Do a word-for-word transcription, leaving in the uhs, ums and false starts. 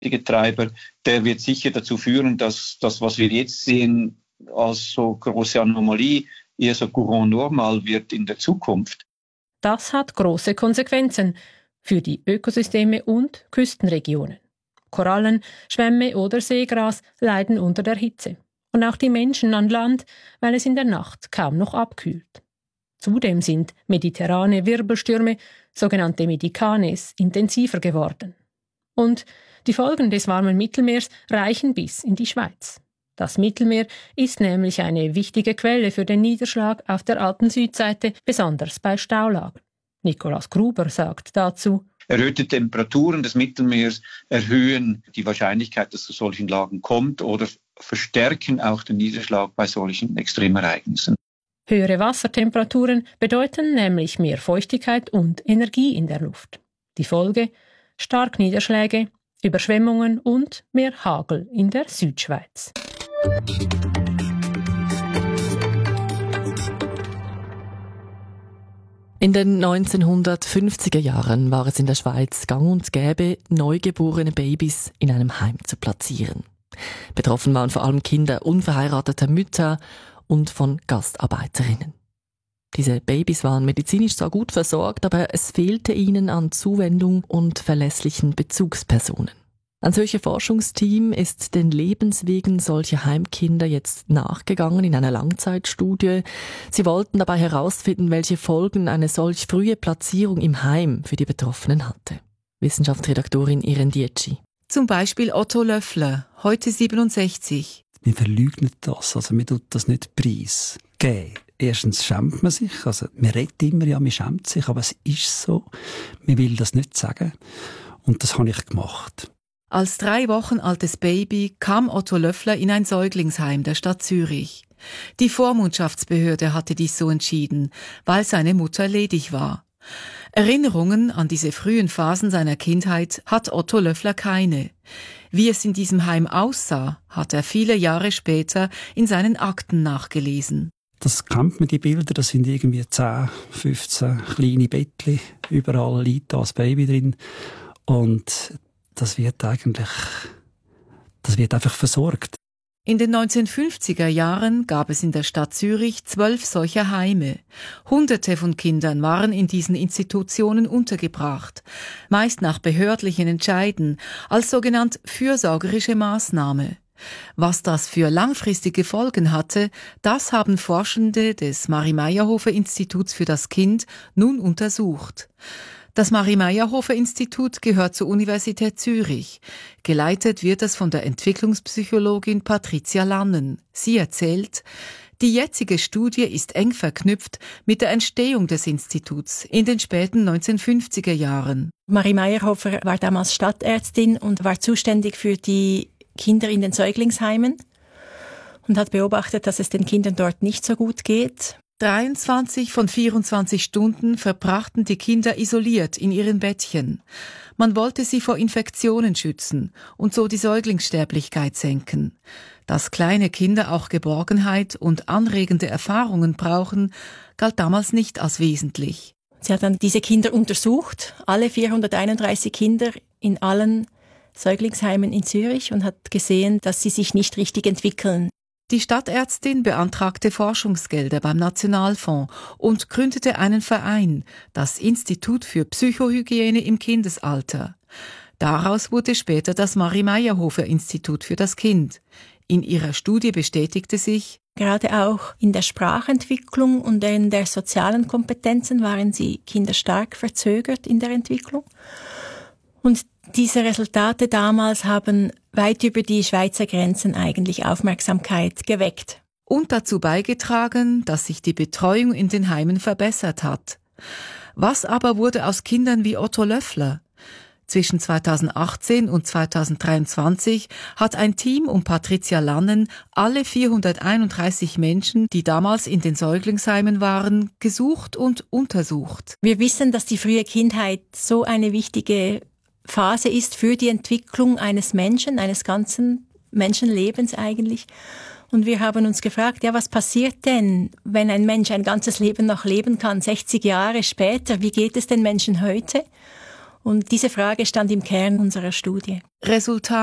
nachhaltige Treiber, der wird sicher dazu führen, dass das, was wir jetzt sehen, als so große Anomalie eher so Courant normal wird in der Zukunft. Das hat große Konsequenzen für die Ökosysteme und Küstenregionen. Korallen, Schwämme oder Seegras leiden unter der Hitze. Und auch die Menschen an Land, weil es in der Nacht kaum noch abkühlt. Zudem sind mediterrane Wirbelstürme, sogenannte Medikanes, intensiver geworden. Und die Folgen des warmen Mittelmeers reichen bis in die Schweiz. Das Mittelmeer ist nämlich eine wichtige Quelle für den Niederschlag auf der alten Südseite, besonders bei Staulagen. Nikolaus Gruber sagt dazu: Erhöhte Temperaturen des Mittelmeers erhöhen die Wahrscheinlichkeit, dass es zu solchen Lagen kommt oder verstärken auch den Niederschlag bei solchen Extremereignissen. Höhere Wassertemperaturen bedeuten nämlich mehr Feuchtigkeit und Energie in der Luft. Die Folge: Starkniederschläge, Überschwemmungen und mehr Hagel in der Südschweiz. In den neunzehnhundertfünfziger Jahren war es in der Schweiz gang und gäbe, neugeborene Babys in einem Heim zu platzieren. Betroffen waren vor allem Kinder unverheirateter Mütter und von Gastarbeiterinnen. Diese Babys waren medizinisch zwar gut versorgt, aber es fehlte ihnen an Zuwendung und verlässlichen Bezugspersonen. Ein solches Forschungsteam ist den Lebenswegen solcher Heimkinder jetzt nachgegangen in einer Langzeitstudie. Sie wollten dabei herausfinden, welche Folgen eine solch frühe Platzierung im Heim für die Betroffenen hatte. Wissenschaftsredaktorin Irene Dietschi. Zum Beispiel Otto Löffler, heute siebenundsechzig. Man verleugnet das, also man tut das nicht preisgeben. Erstens schämt man sich, also man redet immer, ja, man schämt sich, aber es ist so. Man will das nicht sagen. Und das habe ich gemacht. Als drei Wochen altes Baby kam Otto Löffler in ein Säuglingsheim der Stadt Zürich. Die Vormundschaftsbehörde hatte dies so entschieden, weil seine Mutter ledig war. Erinnerungen an diese frühen Phasen seiner Kindheit hat Otto Löffler keine. Wie es in diesem Heim aussah, hat er viele Jahre später in seinen Akten nachgelesen. Das kennt man, die Bilder, das sind irgendwie zehn, fünfzehn kleine Bettchen, überall liegt da das Baby drin. Und das wird eigentlich, das wird einfach versorgt. In den neunzehnhundertfünfziger Jahren gab es in der Stadt Zürich zwölf solcher Heime. Hunderte von Kindern waren in diesen Institutionen untergebracht, meist nach behördlichen Entscheiden, als sogenannt fürsorgerische Maßnahme. Was das für langfristige Folgen hatte, das haben Forschende des Marie-Meyerhofer-Instituts für das Kind nun untersucht. Das Marie-Meyerhofer-Institut gehört zur Universität Zürich. Geleitet wird es von der Entwicklungspsychologin Patricia Lannen. Sie erzählt: Die jetzige Studie ist eng verknüpft mit der Entstehung des Instituts in den späten neunzehnhundertfünfziger Jahren. Marie Meyerhofer war damals Stadtärztin und war zuständig für die Kinder in den Säuglingsheimen und hat beobachtet, dass es den Kindern dort nicht so gut geht. dreiundzwanzig von vierundzwanzig Stunden verbrachten die Kinder isoliert in ihren Bettchen. Man wollte sie vor Infektionen schützen und so die Säuglingssterblichkeit senken. Dass kleine Kinder auch Geborgenheit und anregende Erfahrungen brauchen, galt damals nicht als wesentlich. Sie hat dann diese Kinder untersucht, alle vierhunderteinunddreißig Kinder in allen Säuglingsheimen in Zürich, und hat gesehen, dass sie sich nicht richtig entwickeln. Die Stadtärztin beantragte Forschungsgelder beim Nationalfonds und gründete einen Verein, das Institut für Psychohygiene im Kindesalter. Daraus wurde später das Marie-Meyerhofer-Institut für das Kind. In ihrer Studie bestätigte sich: Gerade auch in der Sprachentwicklung und in der sozialen Kompetenzen waren die Kinder stark verzögert in der Entwicklung. Und diese Resultate damals haben weit über die Schweizer Grenzen eigentlich Aufmerksamkeit geweckt. Und dazu beigetragen, dass sich die Betreuung in den Heimen verbessert hat. Was aber wurde aus Kindern wie Otto Löffler? Zwischen zweitausendachtzehn und zweitausenddreiundzwanzig hat ein Team um Patricia Lannen alle vierhunderteinunddreißig Menschen, die damals in den Säuglingsheimen waren, gesucht und untersucht. Wir wissen, dass die frühe Kindheit so eine wichtige Phase ist für die Entwicklung eines Menschen, eines ganzen Menschenlebens eigentlich. Und wir haben uns gefragt, ja, was passiert denn, wenn ein Mensch ein ganzes Leben noch leben kann, sechzig Jahre später? Wie geht es den Menschen heute? Und diese Frage stand im Kern unserer Studie. Resultat